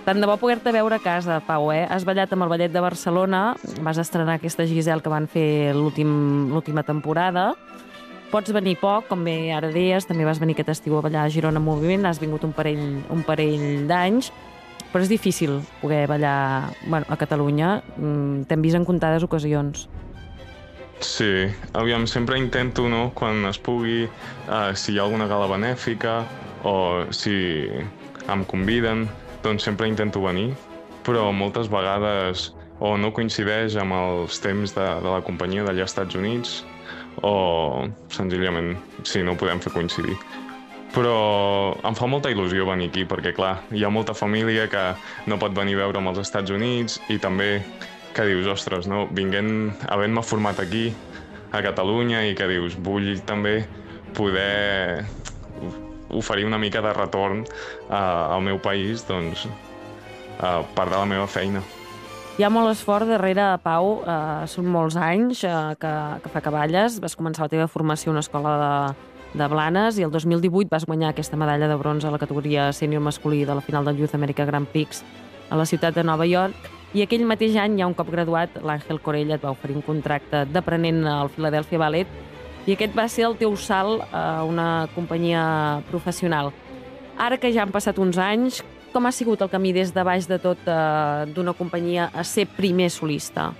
Tant de bo poder-te veure a casa, Pau, eh? Has ballat amb el Ballet de Barcelona, vas estrenar aquesta Giselle que van fer l'última temporada. Pots venir poc, com bé ara deies, també vas venir aquest estiu a ballar a Girona en Moviment, has vingut un parell d'anys, però és difícil poder ballar a Catalunya. T'hem vist en comptades ocasions. Sí, aviam, sempre intento, no?, quan es pugui, si hi ha alguna gala benèfica o si em conviden, doncs sempre intento venir, però moltes vegades o no coincideix amb els temps de la companyia d'allà als Estats Units o senzillament sí, no ho podem fer coincidir. Però em fa molta il·lusió venir aquí perquè, clar, hi ha molta família que no pot venir a veure'm als Estats Units i també que dius, ostres, no? Havent-me format aquí, a Catalunya, i que dius, vull també poder oferir una mica de retorn al meu país, doncs, part de la meva feina. Hi ha molt esforç darrere, Pau, són molts anys que fa que balles, vas començar la teva formació a una escola de Blanes i el 2018 vas guanyar aquesta medalla de bronze a la categoria sènior masculí de la final del Youth America Grand Prix a la ciutat de Nova York, i aquell mateix any, ja un cop graduat, l'Àngel Corella et va oferir un contracte d'aprenent al Philadelphia Ballet, i aquest va ser el teu salt a una companyia professional. Ara que ja han passat uns anys, com ha sigut el camí des de baix de tot d'una companyia a ser primer solista?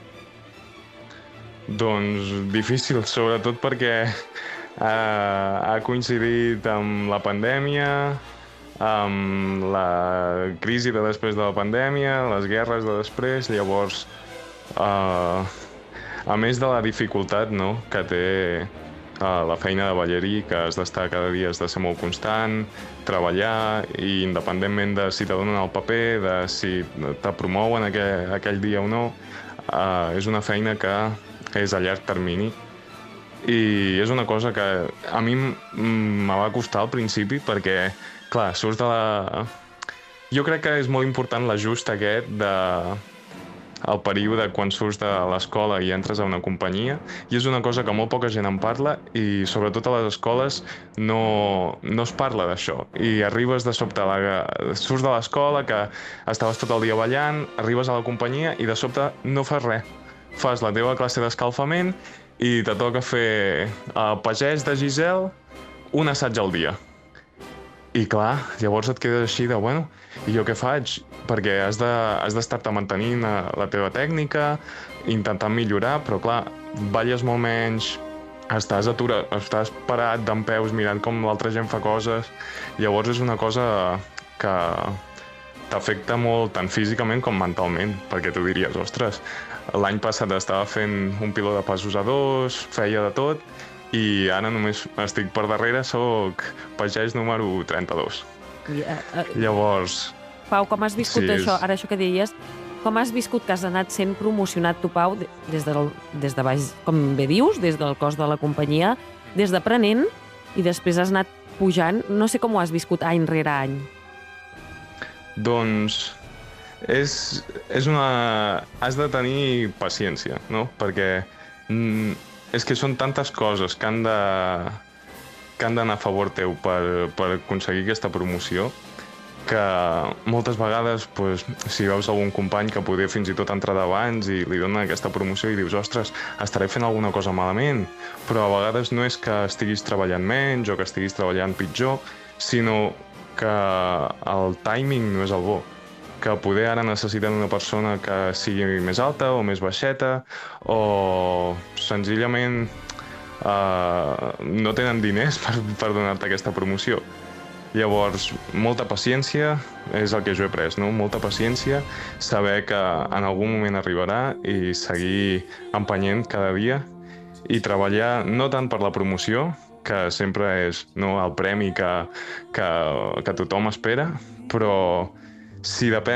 Doncs difícil, sobretot perquè ha coincidit amb la pandèmia, amb la crisi de després de la pandèmia, les guerres de després, llavors, a més de la dificultat, no?, que té la feina de ballarí, que has d'estar cada dia, has de ser molt constant, treballar, i independentment de si te donen el paper, de si te promouen aquell dia o no, és una feina que és a llarg termini. I és una cosa que a mi me va costar al principi perquè, clar, surts de la... Jo crec que és molt important l'ajust aquest el període quan surts de l'escola i entres a una companyia, i és una cosa que molt poca gent en parla, i sobretot a les escoles no es parla d'això. I arribes de sobte, surts de l'escola, que estaves tot el dia ballant, arribes a la companyia i de sobte no fas res. Fas la teva classe d'escalfament i te toca fer el pagès de Giselle un assaig al dia. I clar, llavors et quedes així de, bueno, i jo què faig? Perquè has d'estar-te mantenint la teva tècnica, intentant millorar, però clar, balles molt menys, estàs parat dempeus mirant com l'altra gent fa coses, llavors és una cosa que t'afecta molt, tant físicament com mentalment, perquè tu diries, ostres, l'any passat estava fent un piló de passos a dos, feia de tot, i ara només estic per darrere, soc pagès número 32. Llavors... Pau, com has viscut això? Ara això que deies, com has viscut que has anat sent promocionat tu, Pau, des de baix, com bé dius, des del cos de la companyia, des d'aprenent, i després has anat pujant? No sé com ho has viscut any rere any. Doncs has de tenir paciència, no? Perquè és que són tantes coses que han d'anar a favor teu per aconseguir aquesta promoció, que moltes vegades, si veus algun company que poder fins i tot entrar d'abans i li donen aquesta promoció i dius, ostres, estaré fent alguna cosa malament, però a vegades no és que estiguis treballant menys o que estiguis treballant pitjor, sinó que el timing no és el bo, que poder ara necessiten una persona que sigui més alta o més baixeta, o senzillament no tenen diners per donar-te aquesta promoció. Llavors, molta paciència és el que jo he après, no? Molta paciència, saber que en algun moment arribarà i seguir empenyent cada dia i treballar no tant per la promoció, que sempre és el premi que tothom espera, però si depèn